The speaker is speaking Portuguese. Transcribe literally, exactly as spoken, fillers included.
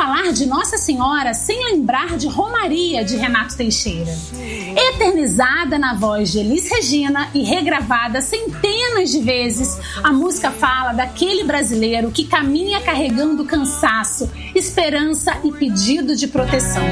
falar de Nossa Senhora sem lembrar de Romaria, de Renato Teixeira. Eternizada na voz de Elis Regina e regravada centenas de vezes, a música fala daquele brasileiro que caminha carregando cansaço, esperança e pedido de proteção.